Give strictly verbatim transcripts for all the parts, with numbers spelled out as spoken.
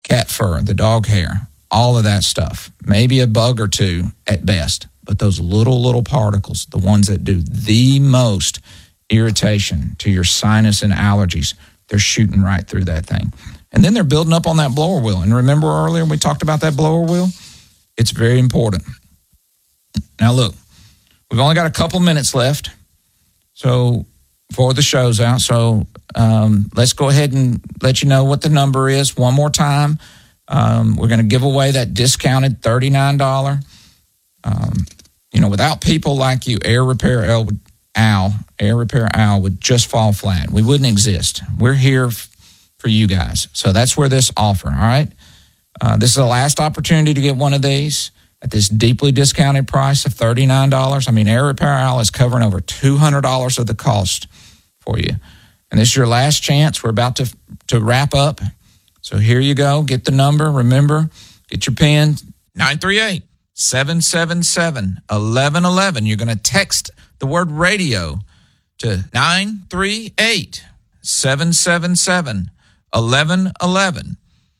cat fur, the dog hair, all of that stuff. Maybe a bug or two at best. But those little, little particles, the ones that do the most irritation to your sinus and allergies, they're shooting right through that thing. And then they're building up on that blower wheel. And remember earlier we talked about that blower wheel? It's very important. Now, look, we've only got a couple minutes left so before the show's out. So um, let's go ahead and let you know what the number is one more time. Um, we're going to give away that discounted thirty-nine dollars. Um, you know, without people like you, Air Repair Al, Al, Air Repair Al would just fall flat. We wouldn't exist. We're here f- for you guys. So that's where this offer, all right? Uh, this is the last opportunity to get one of these at this deeply discounted price of thirty-nine dollars. I mean, Air Repair Al is covering over two hundred dollars of the cost for you. And this is your last chance. We're about to to wrap up. So here you go. Get the number. Remember, get your pen, nine three eight, seven seven seven, one one one one. You're going to text the word radio to nine three eight, seven seven seven, one one one one.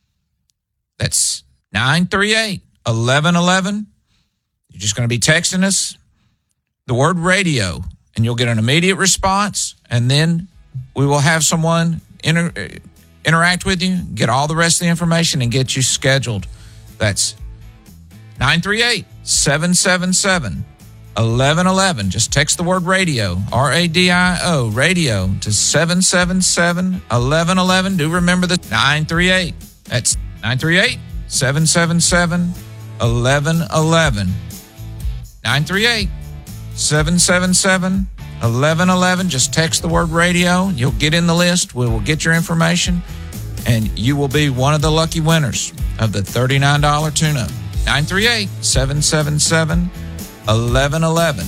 That's nine three eight, one one one one. You're just going to be texting us the word radio, and you'll get an immediate response, and then we will have someone inter- interact with you, get all the rest of the information, and get you scheduled. That's nine three eight, seven seven seven, one one one one. Just text the word radio, R A D I O, radio, to seven seven seven, one one one one. Do remember the nine three eight. That's nine three eight, seven seven seven, one one one one. nine three eight, seven seven seven, one one one one. Just text the word radio. You'll get in the list. We will get your information, and you will be one of the lucky winners of the thirty-nine dollars tune-up. nine three eight, seven seven seven, one one one one.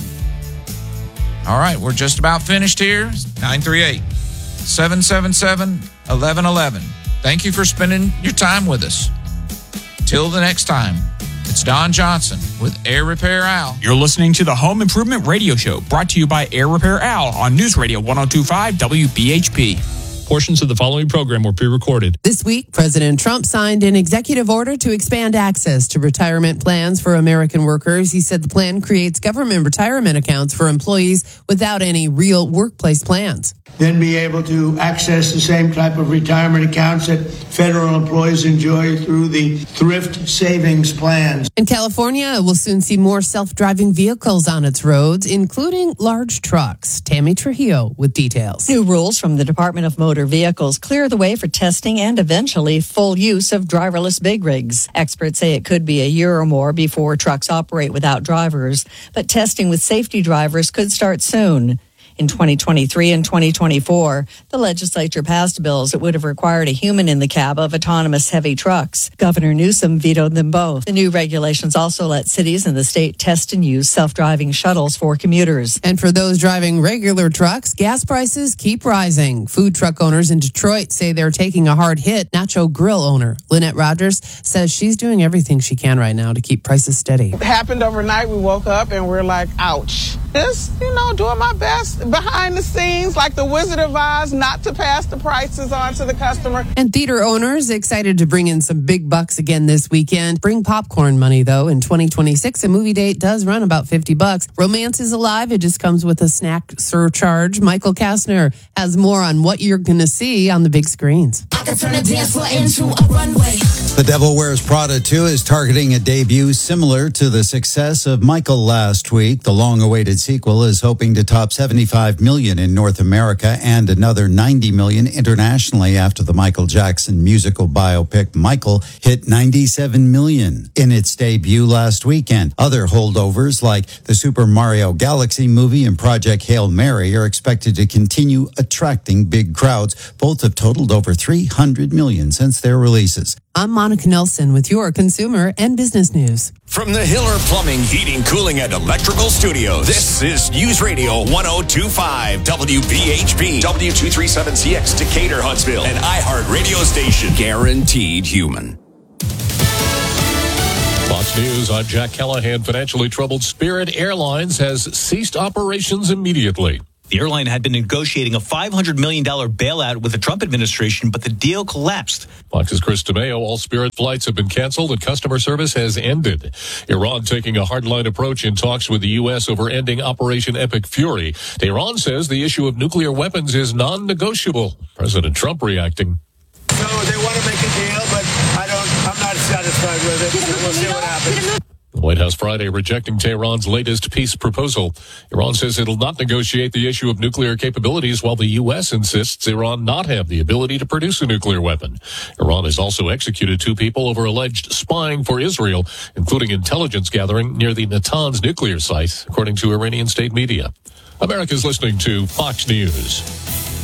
All right, we're just about finished here. nine three eight, seven seven seven, one one one one. Thank you for spending your time with us. Till the next time, it's Don Johnson with Air Repair Al. You're listening to the Home Improvement Radio Show, brought to you by Air Repair Al on News Radio one oh two point five W B H P. Portions of the following program were pre-recorded. This week, President Trump signed an executive order to expand access to retirement plans for American workers. He said the plan creates government retirement accounts for employees without any real workplace plans. Then be able to access the same type of retirement accounts that federal employees enjoy through the thrift savings plans. In California, we'll soon see more self-driving vehicles on its roads, including large trucks. Tammy Trujillo with details. New rules from the Department of Motor Vehicles clear the way for testing and eventually full use of driverless big rigs. Experts say it could be a year or more before trucks operate without drivers, but testing with safety drivers could start soon. In twenty twenty-three and twenty twenty-four, the legislature passed bills that would have required a human in the cab of autonomous heavy trucks. Governor Newsom vetoed them both. The new regulations also let cities in the state test and use self-driving shuttles for commuters. And for those driving regular trucks, gas prices keep rising. Food truck owners in Detroit say they're taking a hard hit. Nacho Grill owner Lynette Rogers says she's doing everything she can right now to keep prices steady. It happened overnight. We woke up and we're like, ouch. Just, you know, doing my best behind the scenes, like the Wizard of Oz, not to pass the prices on to the customer. And theater owners excited to bring in some big bucks again this weekend. Bring popcorn money, though. In twenty twenty-six, a movie date does run about fifty bucks. Romance is alive. It just comes with a snack surcharge. Michael Kastner has more on what you're going to see on the big screens. I can turn a dance floor into a runway. The Devil Wears Prada two is targeting a debut similar to the success of Michael last week. The long-awaited sequel is hoping to top seventy-five million in North America and another ninety million internationally after the Michael Jackson musical biopic Michael hit ninety-seven million in its debut last weekend. Other holdovers like the Super Mario Galaxy movie and Project Hail Mary are expected to continue attracting big crowds. Both have totaled over three hundred million since their releases. I'm Monica Nelson with your consumer and business news. From the Hiller Plumbing, Heating, Cooling, and Electrical Studios, this is News Radio one oh two point five W B H P, W two thirty-seven C X, Decatur, Huntsville, an iHeart radio station. Guaranteed human. Fox News, I'm Jack Callahan. Financially troubled Spirit Airlines has ceased operations immediately. The airline had been negotiating a five hundred million dollars bailout with the Trump administration, but the deal collapsed. Fox's Chris DeMeo, all Spirit flights have been canceled and customer service has ended. Iran taking a hardline approach in talks with the U S over ending Operation Epic Fury. Tehran says the issue of nuclear weapons is non-negotiable. President Trump reacting. So they want to make a deal, but I don't, I'm not satisfied with it. So we'll see what happens. The White House Friday rejecting Tehran's latest peace proposal. Iran says it'll not negotiate the issue of nuclear capabilities while the U S insists Iran not have the ability to produce a nuclear weapon. Iran has also executed two people over alleged spying for Israel, including intelligence gathering near the Natanz nuclear site, according to Iranian state media. America's listening to Fox News.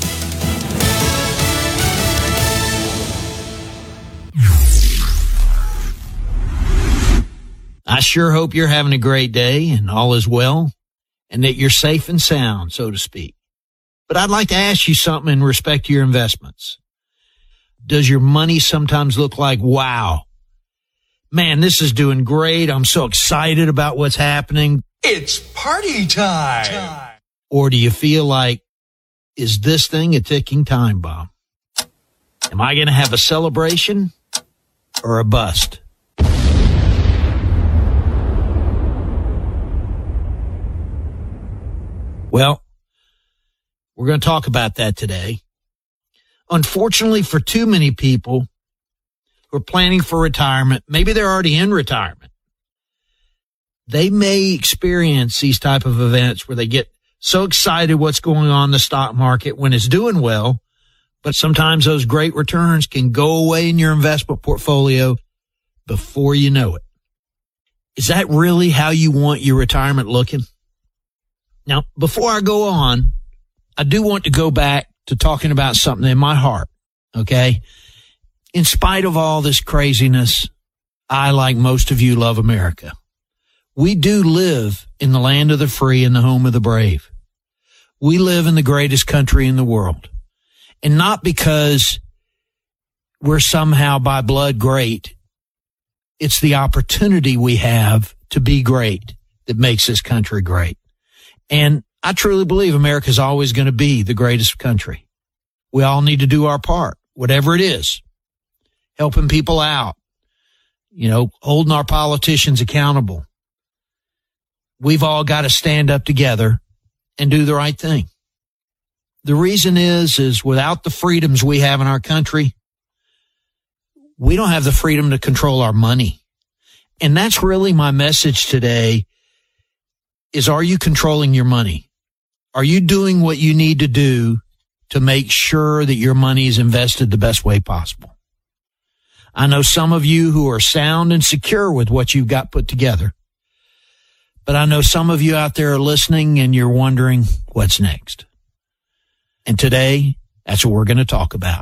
I sure hope you're having a great day and all is well and that you're safe and sound, so to speak. But I'd like to ask you something in respect to your investments. Does your money sometimes look like, wow, man, this is doing great. I'm so excited about what's happening. It's party time. Or do you feel like, is this thing a ticking time bomb? Am I going to have a celebration or a bust? Well, we're going to talk about that today. Unfortunately, for too many people who are planning for retirement, maybe they're already in retirement, they may experience these type of events where they get so excited what's going on in the stock market when it's doing well, but sometimes those great returns can go away in your investment portfolio before you know it. Is that really how you want your retirement looking? Now, before I go on, I do want to go back to talking about something in my heart, okay? In spite of all this craziness, I, like most of you, love America. We do live in the land of the free and the home of the brave. We live in the greatest country in the world. And not because we're somehow by blood great. It's the opportunity we have to be great that makes this country great. And I truly believe America is always going to be the greatest country. We all need to do our part, whatever it is, helping people out, you know, holding our politicians accountable. We've all got to stand up together and do the right thing. The reason is, is without the freedoms we have in our country, we don't have the freedom to control our money. And that's really my message today. Is, are you controlling your money? Are you doing what you need to do to make sure that your money is invested the best way possible? I know some of you who are sound and secure with what you've got put together, but I know some of you out there are listening and you're wondering what's next. And today, that's what we're going to talk about.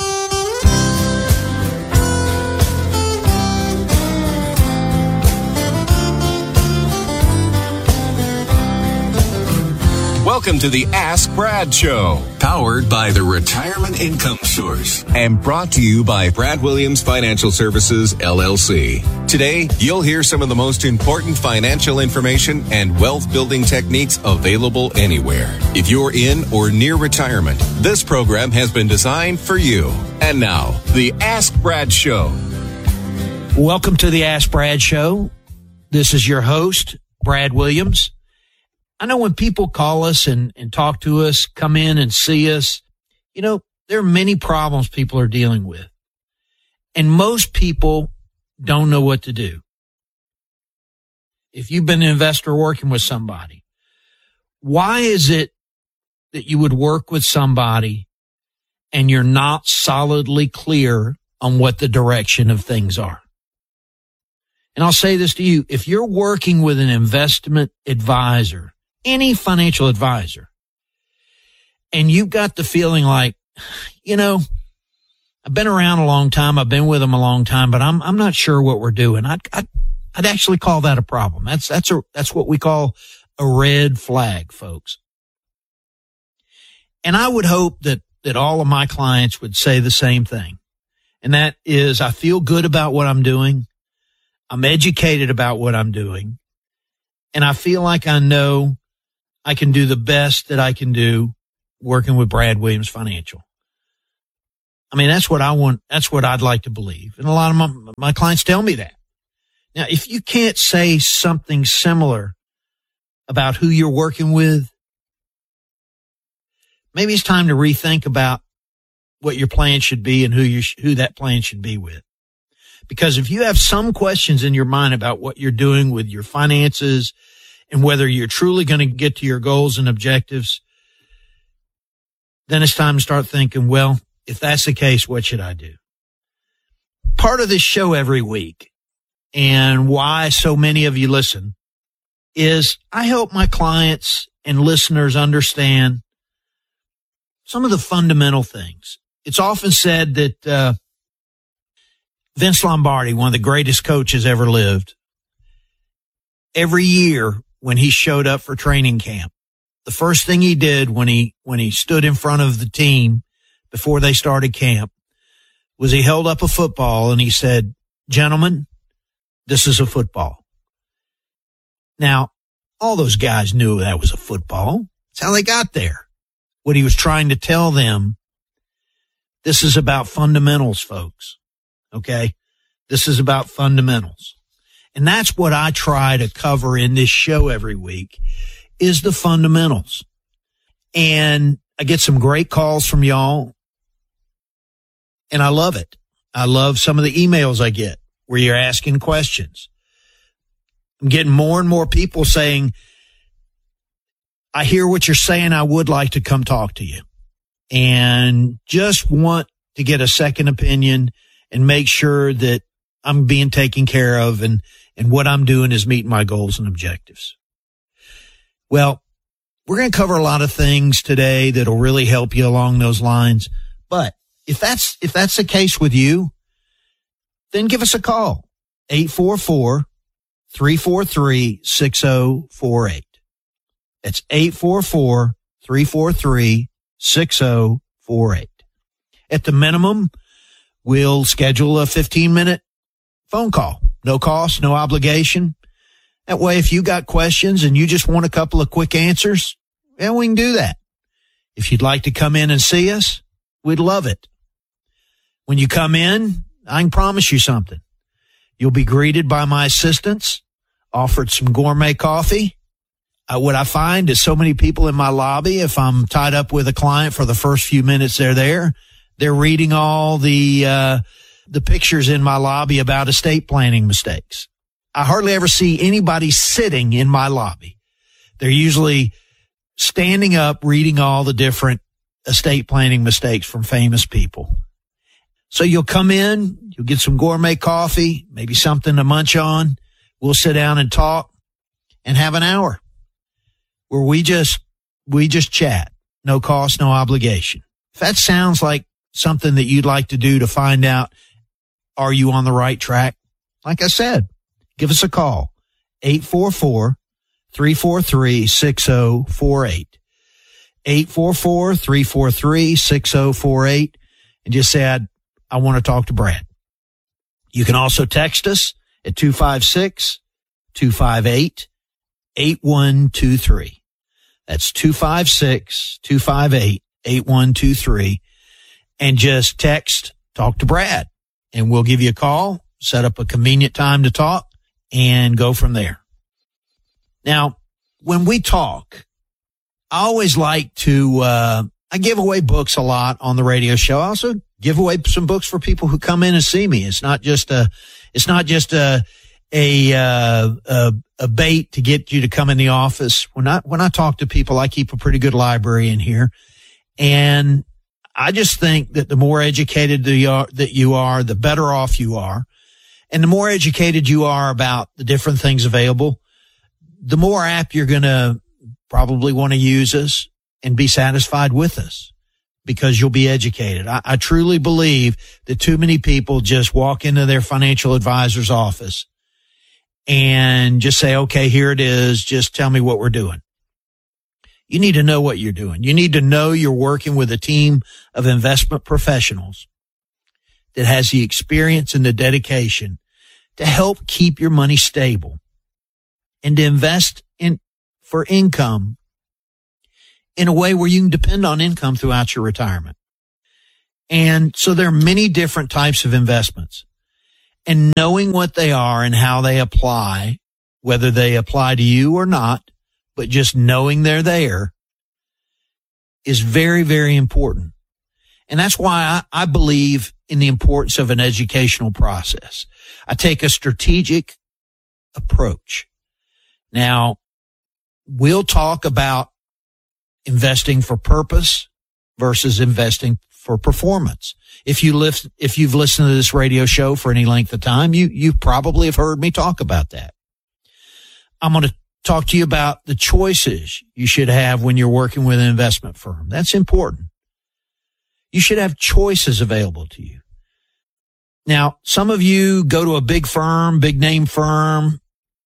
Welcome to the Ask Brad Show, powered by the Retirement Income Source and brought to you by Brad Williams Financial Services, L L C. Today, you'll hear some of the most important financial information and wealth building techniques available anywhere. If you're in or near retirement, this program has been designed for you. And now, the Ask Brad Show. Welcome to the Ask Brad Show. This is your host, Brad Williams. I know when people call us and, and talk to us, come in and see us, you know, there are many problems people are dealing with. And most people don't know what to do. If you've been an investor working with somebody, why is it that you would work with somebody and you're not solidly clear on what the direction of things are? And I'll say this to you, if you're working with an investment advisor, any financial advisor, and you've got the feeling like, you know, I've been around a long time, I've been with them a long time, but I'm I'm not sure what we're doing. I'd I'd, I'd actually call that a problem. That's that's a that's what we call a red flag, folks. And I would hope that that all of my clients would say the same thing, and that is, I feel good about what I'm doing, I'm educated about what I'm doing, and I feel like I know I can do the best that I can do working with Brad Williams Financial. I mean, that's what I want. That's what I'd like to believe. And a lot of my, my clients tell me that. Now, if you can't say something similar about who you're working with, maybe it's time to rethink about what your plan should be and who you sh- who that plan should be with. Because if you have some questions in your mind about what you're doing with your finances and whether you're truly going to get to your goals and objectives, then it's time to start thinking, well, if that's the case, what should I do? Part of this show every week, and why so many of you listen, is I help my clients and listeners understand some of the fundamental things. It's often said that uh, Vince Lombardi, one of the greatest coaches ever lived, every year when he showed up for training camp, the first thing he did when he when he stood in front of the team before they started camp was he held up a football and he said, "Gentlemen, this is a football." Now, all those guys knew that was a football. That's how they got there. What he was trying to tell them, this is about fundamentals, folks. Okay? This is about fundamentals. And that's what I try to cover in this show every week, is the fundamentals. And I get some great calls from y'all, and I love it. I love some of the emails I get where you're asking questions. I'm getting more and more people saying, I hear what you're saying. I would like to come talk to you, and just want to get a second opinion and make sure that I'm being taken care of and, and what I'm doing is meeting my goals and objectives. Well, we're going to cover a lot of things today that'll really help you along those lines. But if that's, if that's the case with you, then give us a call. eight four four, three four three, six zero four eight. That's eight four four, three four three, six zero four eight. At the minimum, we'll schedule a fifteen minute phone call. No cost, no obligation. That way, if you got questions and you just want a couple of quick answers, yeah, we can do that. If you'd like to come in and see us, we'd love it. When you come in, I can promise you something. You'll be greeted by my assistants, offered some gourmet coffee. Uh, what I find is so many people in my lobby, if I'm tied up with a client for the first few minutes they're there, they're reading all the, uh, the pictures in my lobby about estate planning mistakes. I hardly ever see anybody sitting in my lobby. They're usually standing up, reading all the different estate planning mistakes from famous people. So you'll come in, you'll get some gourmet coffee, maybe something to munch on. We'll sit down and talk and have an hour where we just, we just chat. No cost, no obligation. If that sounds like something that you'd like to do to find out, are you on the right track? Like I said, give us a call. eight four four, three four three, six zero four eight. eight four four, three four three, six zero four eight. And just say, I, I want to talk to Brad. You can also text us at two five six, two five eight, eight one two three. That's two five six, two five eight, eight one two three. And just text, talk to Brad. And we'll give you a call, set up a convenient time to talk, and go from there. Now, when we talk, I always like to, uh, I give away books a lot on the radio show. I also give away some books for people who come in and see me. It's not just a, it's not just a, a, uh, a, a bait to get you to come in the office. When I, when I talk to people, I keep a pretty good library in here. And I just think that the more educated you are, that you are, the better off you are. And the more educated you are about the different things available, the more apt you're going to probably want to use us and be satisfied with us because you'll be educated. I, I truly believe that too many people just walk into their financial advisor's office and just say, okay, here it is. Just tell me what we're doing. You need to know what you're doing. You need to know you're working with a team of investment professionals that has the experience and the dedication to help keep your money stable and to invest in for income in a way where you can depend on income throughout your retirement. And so there are many different types of investments, and knowing what they are and how they apply, whether they apply to you or not, but just knowing they're there is very, very important. And that's why I, I believe in the importance of an educational process. I take a strategic approach. Now, we'll talk about investing for purpose versus investing for performance. If you lift, if you've listened to this radio show for any length of time, you, you probably have heard me talk about that. I'm going to talk to you about the choices you should have when you're working with an investment firm. That's important. You should have choices available to you. Now, some of you go to a big firm, big name firm,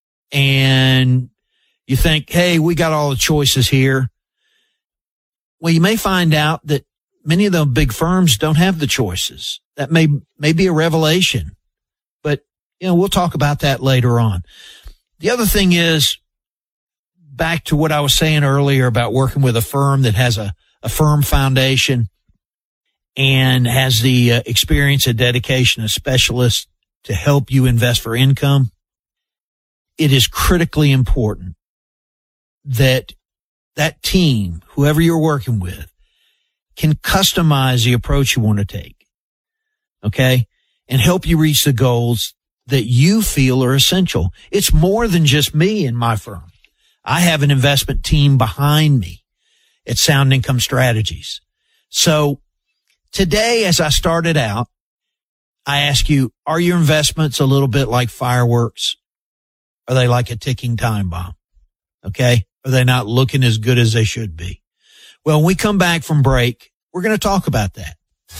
and you think, hey, we got all the choices here. Well, you may find out that many of the big firms don't have the choices. That may, may be a revelation, but you know, we'll talk about that later on. The other thing is, back to what I was saying earlier about working with a firm that has a, a firm foundation and has the uh, experience and dedication of specialists to help you invest for income. It is critically important that that team, whoever you're working with, can customize the approach you want to take, okay, and help you reach the goals that you feel are essential. It's more than just me and my firm. I have an investment team behind me at Sound Income Strategies. So today, as I started out, I ask you, are your investments a little bit like fireworks? Are they like a ticking time bomb? Okay. Are they not looking as good as they should be? Well, when we come back from break, we're going to talk about that.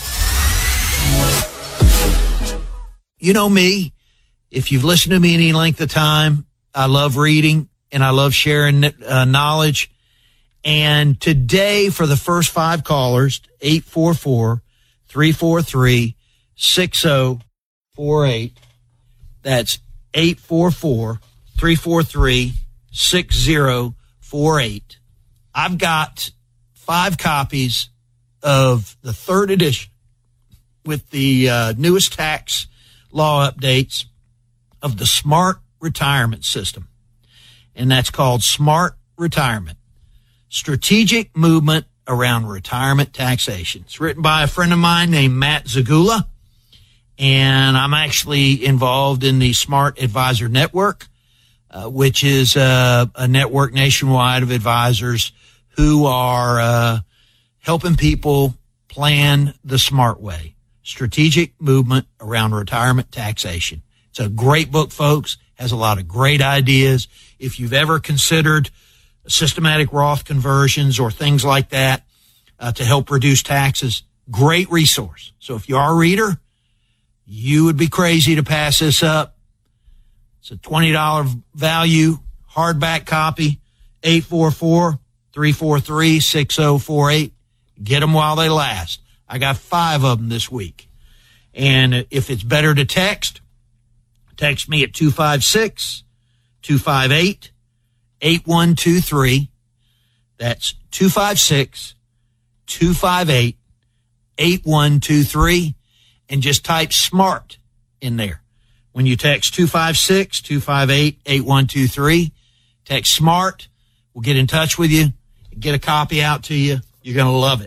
You know me. If you've listened to me any length of time, I love reading and I love sharing uh, knowledge. And today, for the first five callers, eight four four, three four three, six zero four eight. That's eight four four, three four three, six zero four eight. I've got five copies of the third edition with the uh, newest tax law updates of the Smart Retirement System. And that's called Smart Retirement: Strategic Movement Around Retirement Taxation. It's written by a friend of mine named Matt Zagula, and I'm actually involved in the Smart Advisor Network, uh, which is uh, a network nationwide of advisors who are uh, helping people plan the smart way. Strategic Movement Around Retirement Taxation. It's a great book, folks. Has a lot of great ideas. If you've ever considered systematic Roth conversions or things like that uh, to help reduce taxes, great resource. So if you are a reader, you would be crazy to pass this up. It's a twenty dollars value, hardback copy, eight four four, three four three, six zero four eight. Get them while they last. I got five of them this week. And if it's better to text, text me at two five six, two five eight, eight one two three. That's two five six, two five eight, eight one two three. And just type SMART in there. When you text two five six, two five eight, eight one two three, text SMART. We'll get in touch with you, get a copy out to you. You're going to love it.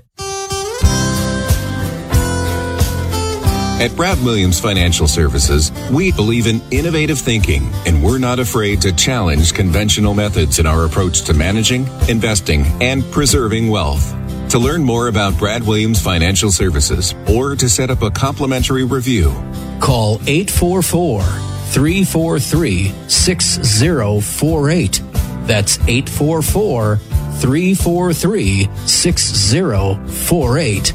At Brad Williams Financial Services, we believe in innovative thinking, and we're not afraid to challenge conventional methods in our approach to managing, investing, and preserving wealth. To learn more about Brad Williams Financial Services or to set up a complimentary review, call eight four four, three four three, six zero four eight. That's eight four four, three four three, six zero four eight.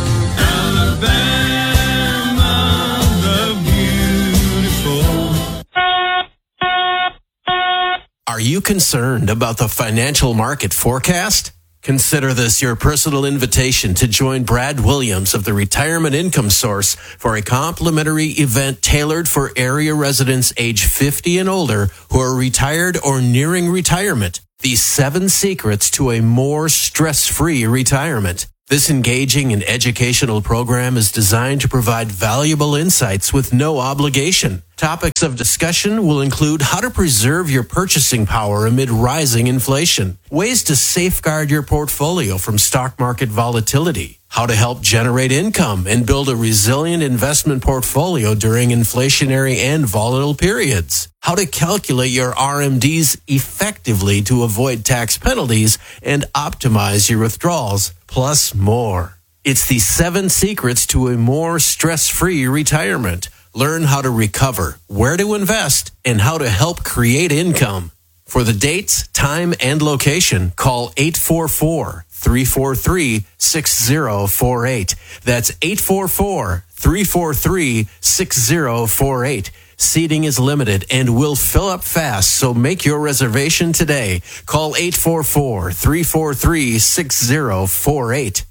Are you concerned about the financial market forecast? Consider this your personal invitation to join Brad Williams of the Retirement Income Source for a complimentary event tailored for area residents age fifty and older who are retired or nearing retirement. The Seven Secrets to a More Stress-Free Retirement. This engaging and educational program is designed to provide valuable insights with no obligation. Topics of discussion will include how to preserve your purchasing power amid rising inflation, ways to safeguard your portfolio from stock market volatility, how to help generate income and build a resilient investment portfolio during inflationary and volatile periods, how to calculate your R M Ds effectively to avoid tax penalties and optimize your withdrawals, plus more. It's the seven secrets to a more stress-free retirement. Learn how to recover, where to invest, and how to help create income. For the dates, time, and location, call eight four four, three four three, six zero four eight. That's eight four four, three four three, six zero four eight. Seating is limited and will fill up fast, so make your reservation today. Call eight four four, three four three, six zero four eight.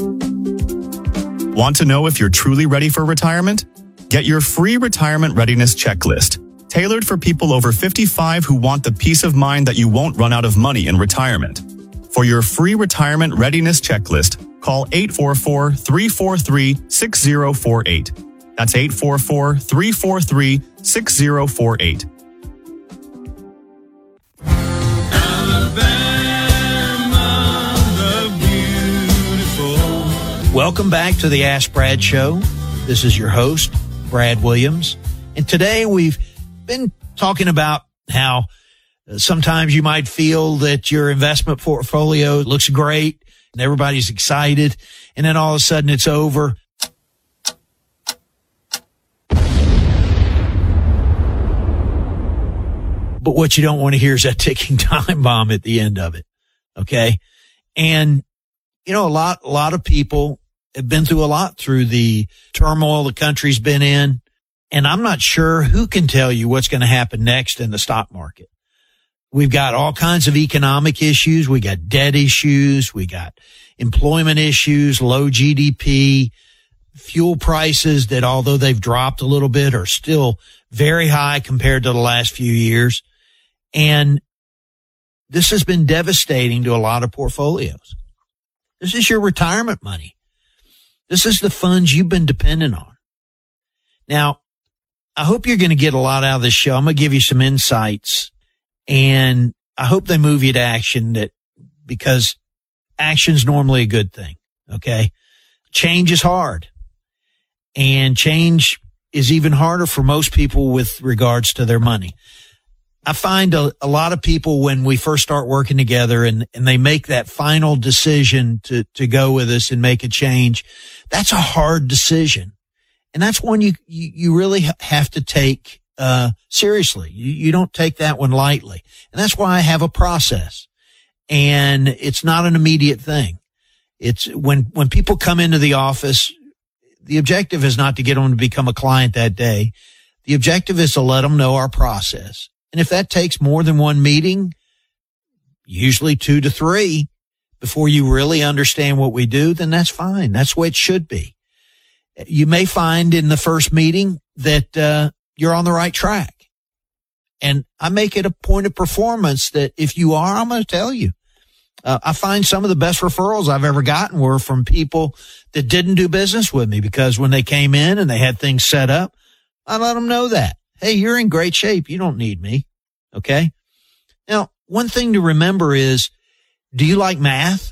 Want to know if you're truly ready for retirement? Get your free retirement readiness checklist, tailored for people over fifty-five who want the peace of mind that you won't run out of money in retirement. For your free retirement readiness checklist, call eight four four, three four three, six zero four eight. That's eight four four, three four three, six zero four eight. Welcome back to the Ask Brad Show. This is your host, Brad Williams. And today we've been talking about how sometimes you might feel that your investment portfolio looks great and everybody's excited, and then all of a sudden it's over. But what you don't want to hear is that ticking time bomb at the end of it. Okay. And, you know, a lot, a lot of people have been through a lot through the turmoil the country's been in. And I'm not sure who can tell you what's going to happen next in the stock market. We've got all kinds of economic issues. We got debt issues. We got employment issues, low G D P, fuel prices that, although they've dropped a little bit, are still very high compared to the last few years. And this has been devastating to a lot of portfolios. This is your retirement money. This is the funds you've been dependent on. Now, I hope you're going to get a lot out of this show. I'm going to give you some insights, and I hope they move you to action, that because action's normally a good thing. Okay. Change is hard, and change is even harder for most people with regards to their money. I find a, a lot of people, when we first start working together and, and they make that final decision to, to go with us and make a change, that's a hard decision. And that's one you, you, you really have to take, uh, seriously. You, you don't take that one lightly. And that's why I have a process, and it's not an immediate thing. It's when, when people come into the office, the objective is not to get them to become a client that day. The objective is to let them know our process. And if that takes more than one meeting, usually two to three, before you really understand what we do, then that's fine. That's the way it should be. You may find in the first meeting that uh, you're on the right track. And I make it a point of performance that if you are, I'm going to tell you. Uh, I find some of the best referrals I've ever gotten were from people that didn't do business with me, because when they came in and they had things set up, I let them know that, hey, you're in great shape. You don't need me. Okay. Now, one thing to remember is, do you like math?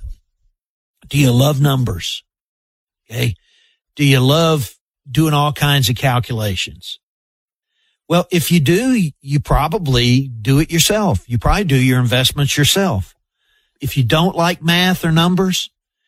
Do you love numbers? Okay. Do you love doing all kinds of calculations? Well, if you do, you probably do it yourself. You probably do your investments yourself. If you don't like math or numbers,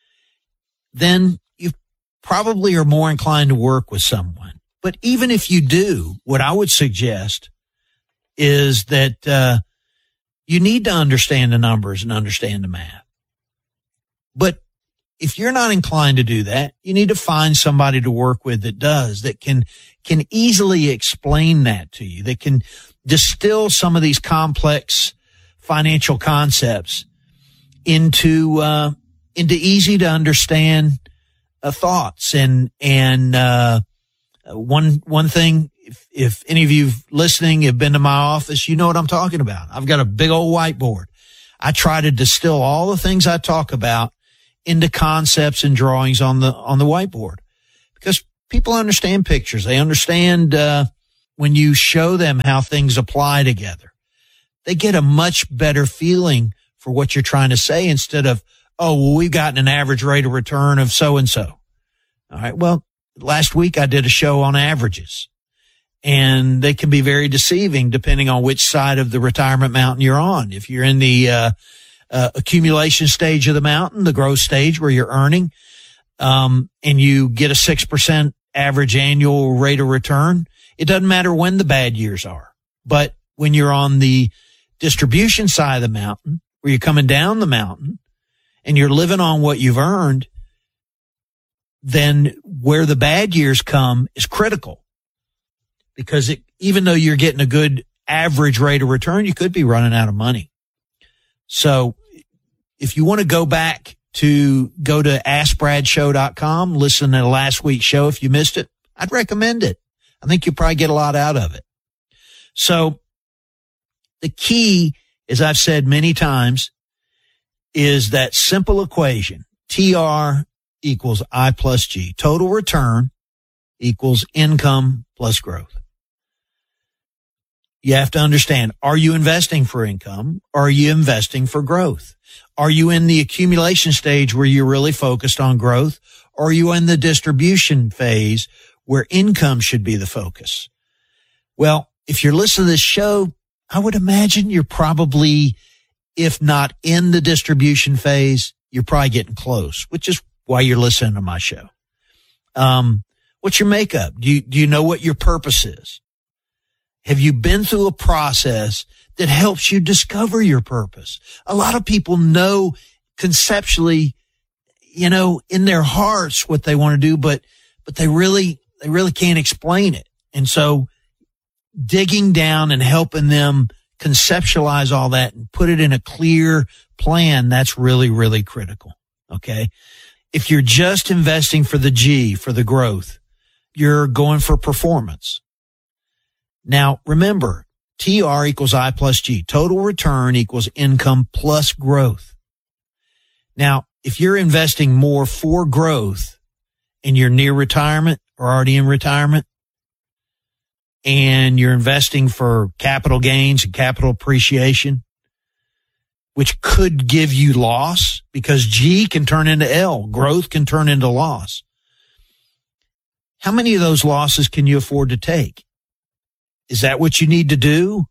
then you probably are more inclined to work with someone. But even if you do, what I would suggest is that uh you need to understand the numbers and understand the math. But if you're not inclined to do that, you need to find somebody to work with that does, that can can easily explain that to you, that can distill some of these complex financial concepts into uh into easy to understand uh, thoughts. And and uh one one thing, if, if any of you listening have been to my office, you know what I'm talking about. I've got a big old whiteboard. I try to distill all the things I talk about into concepts and drawings on the, on the whiteboard, because people understand pictures. They understand, uh, when you show them how things apply together, they get a much better feeling for what you're trying to say instead of, oh, well, we've gotten an average rate of return of so and so. All right. Well, last week I did a show on averages, and they can be very deceiving depending on which side of the retirement mountain you're on. If you're in the uh, uh, accumulation stage of the mountain, the growth stage where you're earning, um, and you get a six percent average annual rate of return, it doesn't matter when the bad years are. But when you're on the distribution side of the mountain, where you're coming down the mountain and you're living on what you've earned, then where the bad years come is critical, because it, even though you're getting a good average rate of return, you could be running out of money. So if you want to go back to go to ask brad show dot com, listen to last week's show. If you missed it, I'd recommend it. I think you'll probably get a lot out of it. So the key, as I've said many times, is that simple equation. T R equals I plus G. Total return equals income plus growth. You have to understand, are you investing for income or are you investing for growth? Are you in the accumulation stage where you're really focused on growth, or are you in the distribution phase where income should be the focus? Well, if you're listening to this show, I would imagine you're probably, if not in the distribution phase, you're probably getting close, which is why you're listening to my show. Um, what's your makeup? Do you, do you know what your purpose is? Have you been through a process that helps you discover your purpose? A lot of people know conceptually, you know, in their hearts what they want to do, but, but they really, they really can't explain it. And so digging down and helping them conceptualize all that and put it in a clear plan, that's really, really critical. Okay. If you're just investing for the G, for the growth, you're going for performance. Now, remember, T R equals I plus G. Total return equals income plus growth. Now, if you're investing more for growth and you're near retirement or already in retirement, and you're investing for capital gains and capital appreciation, which could give you loss, because G can turn into L, growth can turn into loss. How many of those losses can you afford to take? Is that what you need to do?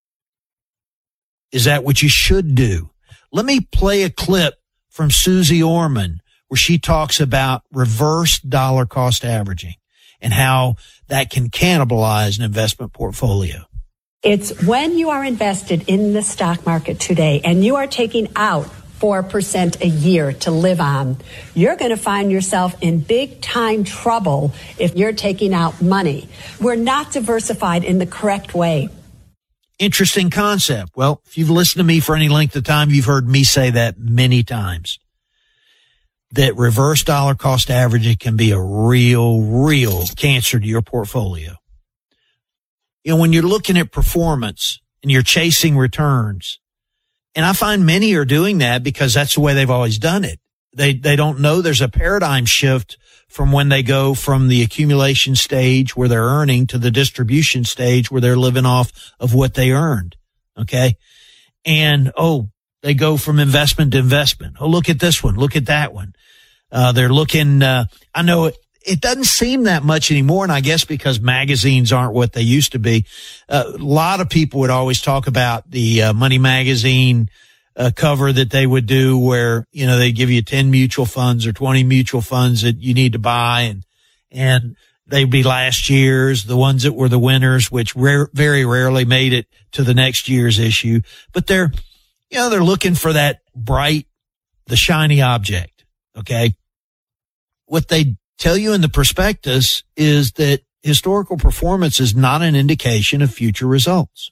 Is that what you should do? Let me play a clip from Susie Orman where she talks about reverse dollar cost averaging and how that can cannibalize an investment portfolio. It's when you are invested in the stock market today and you are taking out four percent a year to live on, you're going to find yourself in big time trouble if you're taking out money. We're not diversified in the correct way. Interesting concept. Well, if you've listened to me for any length of time, you've heard me say that many times, that reverse dollar cost averaging can be a real, real cancer to your portfolio. You know, when you're looking at performance and you're chasing returns, and I find many are doing that because that's the way they've always done it. They, they don't know there's a paradigm shift from when they go from the accumulation stage where they're earning to the distribution stage where they're living off of what they earned. Okay. And, oh, they go from investment to investment. Oh, look at this one. Look at that one. Uh, they're looking, uh, I know it, it doesn't seem that much anymore. And I guess because magazines aren't what they used to be. Uh, a lot of people would always talk about the uh, Money Magazine uh, cover that they would do where, you know, they give you ten mutual funds or twenty mutual funds that you need to buy. And, and they'd be last year's, the ones that were the winners, which rare, very rarely made it to the next year's issue. But they're, you know, they're looking for that bright, the shiny object. Okay. What they tell you in the prospectus is that historical performance is not an indication of future results.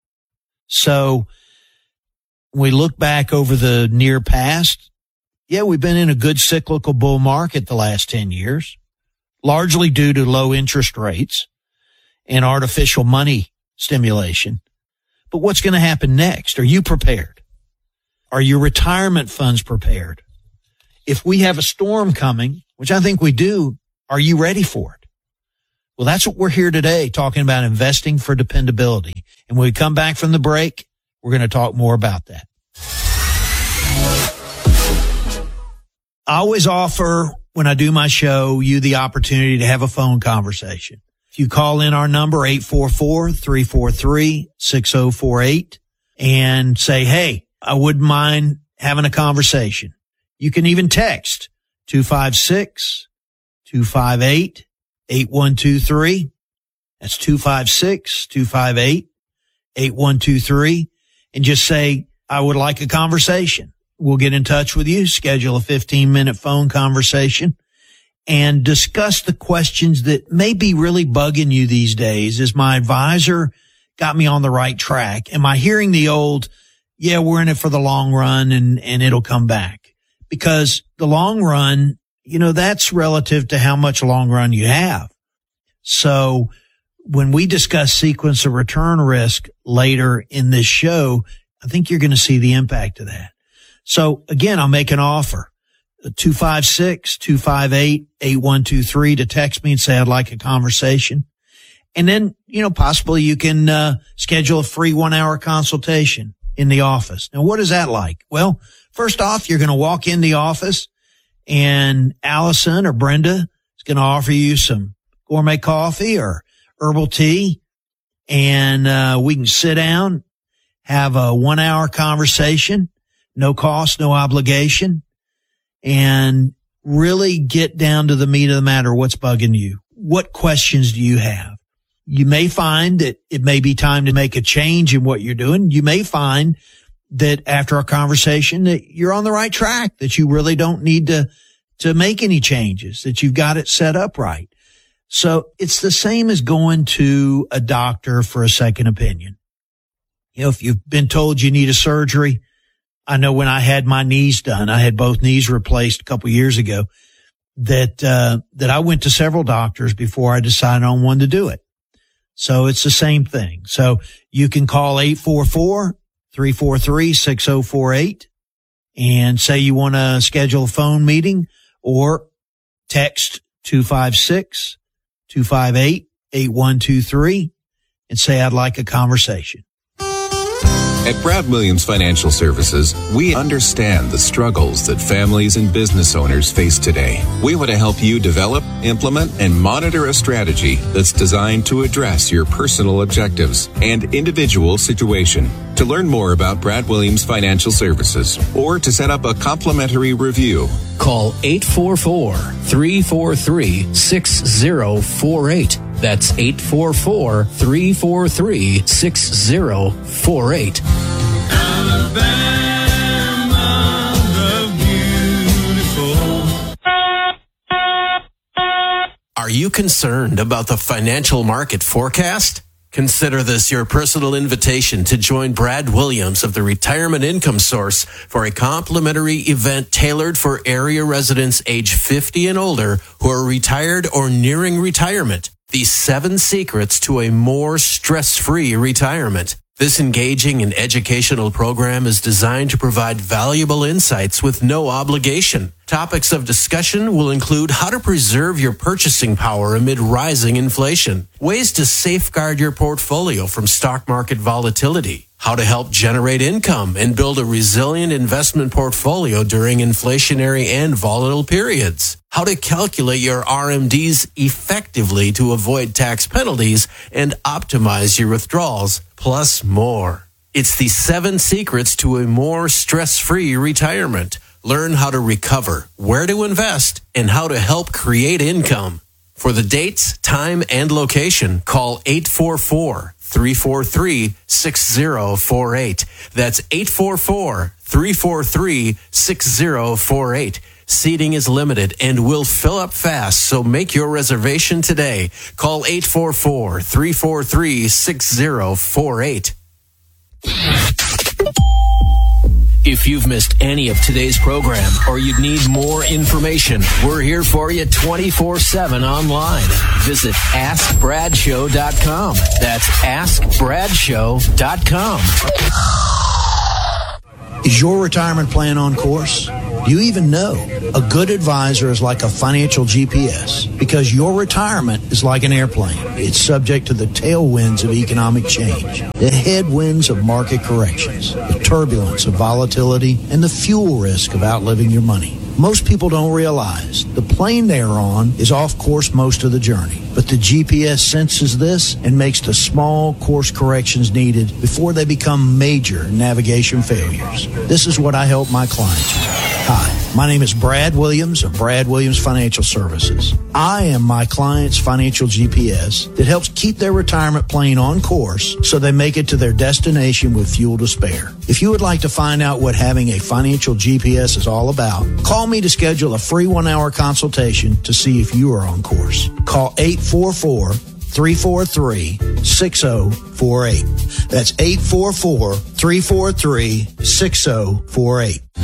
So when we look back over the near past, yeah, we've been in a good cyclical bull market the last ten years, largely due to low interest rates and artificial money stimulation. But what's going to happen next? Are you prepared? Are your retirement funds prepared? If we have a storm coming, which I think we do, are you ready for it? Well, that's what we're here today, talking about investing for dependability. And when we come back from the break, we're going to talk more about that. I always offer, when I do my show, you the opportunity to have a phone conversation. If you call in our number, eight four four, three four three, six zero four eight, and say, hey, I wouldn't mind having a conversation. You can even text two five six, two five eight, eight one two three. That's two five six, two five eight, eight one two three. And just say, I would like a conversation. We'll get in touch with you, schedule a fifteen minute phone conversation, and discuss the questions that may be really bugging you these days. Is my advisor got me on the right track? Am I hearing the old, yeah, we're in it for the long run and, and it'll come back? Because the long run, you know, that's relative to how much long run you have. So when we discuss sequence of return risk later in this show, I think you're going to see the impact of that. So again, I'll make an offer, two five six, two five eight, eight one two three to text me and say, I'd like a conversation. And then, you know, possibly you can uh, schedule a free one hour consultation in the office. Now, what is that like? Well, first off, you're going to walk in the office and Allison or Brenda is going to offer you some gourmet coffee or herbal tea. And uh, we can sit down, have a one hour conversation. No cost, no obligation, and really get down to the meat of the matter. What's bugging you? What questions do you have? You may find that it may be time to make a change in what you're doing. You may find that after our conversation that you're on the right track, that you really don't need to, to make any changes, that you've got it set up right. So it's the same as going to a doctor for a second opinion. You know, if you've been told you need a surgery, I know when I had my knees done, I had both knees replaced a couple years ago, that, uh, that I went to several doctors before I decided on one to do it. So it's the same thing. So you can call eight four four, three four three, six zero four eight and say you want to schedule a phone meeting, or text two five six, two five eight, eight one two three and say, I'd like a conversation. At Brad Williams Financial Services, we understand the struggles that families and business owners face today. We want to help you develop, implement, and monitor a strategy that's designed to address your personal objectives and individual situation. To learn more about Brad Williams Financial Services or to set up a complimentary review, call eight four four, three four three, six zero four eight. That's eight four four, three four three, six zero four eight. Alabama, the beautiful. Are you concerned about the financial market forecast? Consider this your personal invitation to join Brad Williams of the Retirement Income Source for a complimentary event tailored for area residents age fifty and older who are retired or nearing retirement. The seven secrets to a more stress-free retirement. This engaging and educational program is designed to provide valuable insights with no obligation. Topics of discussion will include how to preserve your purchasing power amid rising inflation, ways to safeguard your portfolio from stock market volatility, how to help generate income and build a resilient investment portfolio during inflationary and volatile periods, how to calculate your R M Ds effectively to avoid tax penalties and optimize your withdrawals, plus more. It's the seven secrets to a more stress-free retirement. Learn how to recover, where to invest, and how to help create income. For the dates, time, and location, call eight four four, three four three, six zero four eight. That's eight four four, three four three, six zero four eight. Seating is limited and will fill up fast, so make your reservation today. Call eight four four, three four three, six zero four eight. If you've missed any of today's program or you'd need more information, we're here for you twenty-four seven online. Visit ask brad show dot com. That's ask brad show dot com. Is your retirement plan on course? Do you even know? A good advisor is like a financial G P S because your retirement is like an airplane. It's subject to the tailwinds of economic change, the headwinds of market corrections, the turbulence of volatility, and the fuel risk of outliving your money. Most people don't realize the plane they are on is off course most of the journey, but the G P S senses this and makes the small course corrections needed before they become major navigation failures. This is what I help my clients with. Hi, my name is Brad Williams of Brad Williams Financial Services. I am my client's financial G P S that helps keep their retirement plane on course so they make it to their destination with fuel to spare. If you would like to find out what having a financial G P S is all about, call me to schedule a free one-hour consultation to see if you are on course. Call eight four four, three four three, six zero four eight. That's eight four four, three four three, six zero four eight.